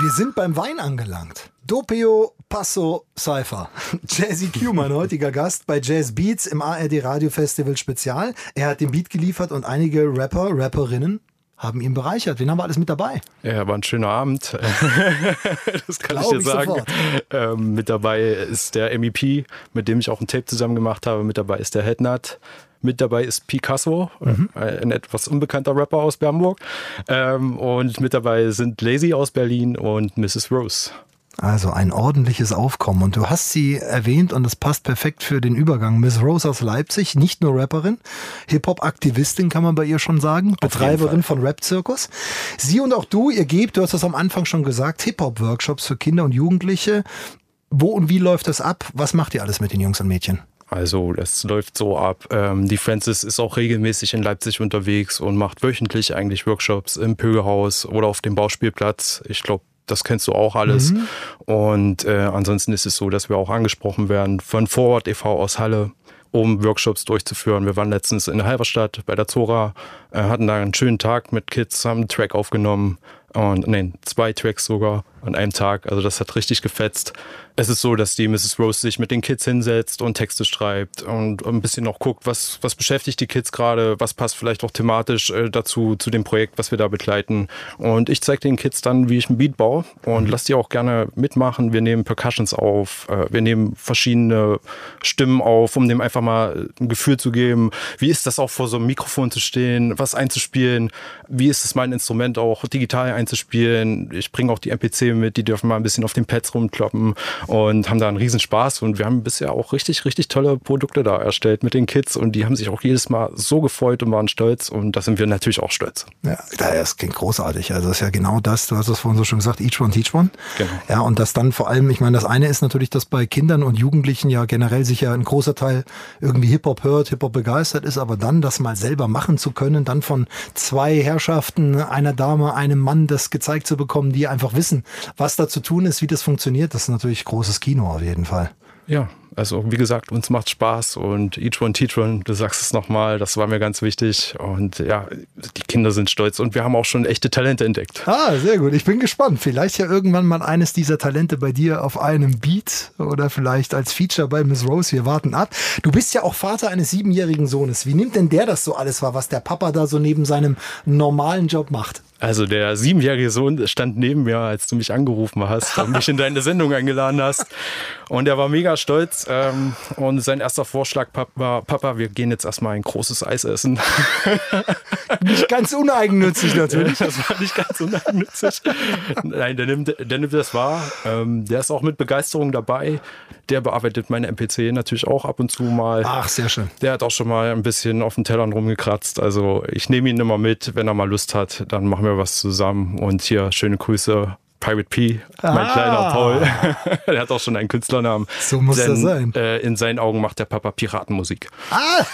Wir sind beim Wein angelangt. Doppio Passo Cypher. Jazzy Q, mein heutiger Gast bei Jazz Beats im ARD Radio Festival Spezial. Er hat den Beat geliefert und einige Rapperinnen haben ihn bereichert. Wen haben wir alles mit dabei? Ja, war ein schöner Abend. Das kann ich dir sagen. Mit dabei ist der MEP, mit dem ich auch ein Tape zusammen gemacht habe. Mit dabei ist der Headnut. Mit dabei ist Picasso, ein etwas unbekannter Rapper aus Bernburg. Und mit dabei sind Lazy aus Berlin und Mrs. Rose. Also ein ordentliches Aufkommen. Und du hast sie erwähnt und es passt perfekt für den Übergang. Miss Rose aus Leipzig, nicht nur Rapperin, Hip-Hop-Aktivistin kann man bei ihr schon sagen, Betreiberin von Rap-Zirkus. Sie und auch du, ihr gebt, du hast das am Anfang schon gesagt, Hip-Hop-Workshops für Kinder und Jugendliche. Wo und wie läuft das ab? Was macht ihr alles mit den Jungs und Mädchen? Also es läuft so ab. Die Francis ist auch regelmäßig in Leipzig unterwegs und macht wöchentlich eigentlich Workshops im Pögelhaus oder auf dem Bauspielplatz. Ich glaube, das kennst du auch alles. Und ansonsten ist es so, dass wir auch angesprochen werden von Vorort e.V. aus Halle, um Workshops durchzuführen. Wir waren letztens in Halberstadt bei der Zora, hatten da einen schönen Tag mit Kids, haben einen Track aufgenommen. Und 2 Tracks sogar an einem Tag. Also das hat richtig gefetzt. Es ist so, dass die Mrs. Rose sich mit den Kids hinsetzt und Texte schreibt und ein bisschen noch guckt, was beschäftigt die Kids gerade, was passt vielleicht auch thematisch dazu, zu dem Projekt, was wir da begleiten. Und ich zeige den Kids dann, wie ich einen Beat baue und lasse die auch gerne mitmachen. Wir nehmen Percussions auf, wir nehmen verschiedene Stimmen auf, um dem einfach mal ein Gefühl zu geben, wie ist das auch vor so einem Mikrofon zu stehen, was einzuspielen, wie ist es mein Instrument auch digital einzuspielen. Ich bringe auch die MPC mit, die dürfen mal ein bisschen auf den Pads rumkloppen und haben da einen riesen Spaß. Und wir haben bisher auch richtig, richtig tolle Produkte da erstellt mit den Kids und die haben sich auch jedes Mal so gefreut und waren stolz und da sind wir natürlich auch stolz. Ja, das klingt großartig. Also das ist ja genau das, du hast es vorhin so schon gesagt, each one teach one. Genau. Ja, und das dann vor allem, ich meine, das eine ist natürlich, dass bei Kindern und Jugendlichen ja generell sicher ein großer Teil irgendwie Hip-Hop hört, Hip-Hop begeistert ist, aber dann das mal selber machen zu können, dann von 2 Herrschaften, einer Dame, einem Mann, das gezeigt zu bekommen, die einfach wissen, was da zu tun ist, wie das funktioniert, das ist natürlich großes Kino auf jeden Fall. Ja, also wie gesagt, uns macht Spaß und each one teach one, du sagst es nochmal, das war mir ganz wichtig und ja, die Kinder sind stolz und wir haben auch schon echte Talente entdeckt. Ah, sehr gut, ich bin gespannt. Vielleicht ja irgendwann mal eines dieser Talente bei dir auf einem Beat oder vielleicht als Feature bei Miss Rose, wir warten ab. Du bist ja auch Vater eines 7-jährigen Sohnes. Wie nimmt denn der das so alles wahr, was der Papa da so neben seinem normalen Job macht? Also der 7-jährige Sohn stand neben mir, als du mich angerufen hast und mich in deine Sendung eingeladen hast. Und er war mega stolz. Und sein erster Vorschlag war, Papa, wir gehen jetzt erstmal ein großes Eis essen. Nicht ganz uneigennützig natürlich. Das war nicht ganz uneigennützig. Nein, der nimmt das wahr. Der ist auch mit Begeisterung dabei. Der bearbeitet meine MPC natürlich auch ab und zu mal. Ach, sehr schön. Der hat auch schon mal ein bisschen auf den Tellern rumgekratzt. Also ich nehme ihn immer mit, wenn er mal Lust hat. Dann machen wir was zusammen. Und hier schöne Grüße. Pirate P, mein kleiner Paul. Der hat auch schon einen Künstlernamen. So muss das sein. In seinen Augen macht der Papa Piratenmusik. Ah!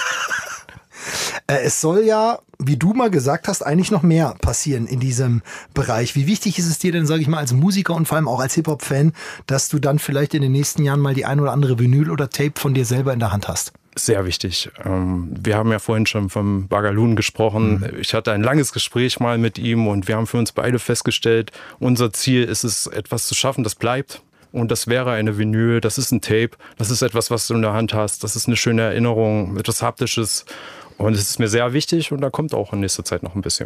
Es soll ja, wie du mal gesagt hast, eigentlich noch mehr passieren in diesem Bereich. Wie wichtig ist es dir denn, sage ich mal, als Musiker und vor allem auch als Hip-Hop-Fan, dass du dann vielleicht in den nächsten Jahren mal die ein oder andere Vinyl oder Tape von dir selber in der Hand hast? Sehr wichtig. Wir haben ja vorhin schon vom Bagaloon gesprochen. Ich hatte ein langes Gespräch mal mit ihm und wir haben für uns beide festgestellt, unser Ziel ist es, etwas zu schaffen, das bleibt. Und das wäre eine Vinyl, das ist ein Tape, das ist etwas, was du in der Hand hast, das ist eine schöne Erinnerung, etwas Haptisches. Und es ist mir sehr wichtig und da kommt auch in nächster Zeit noch ein bisschen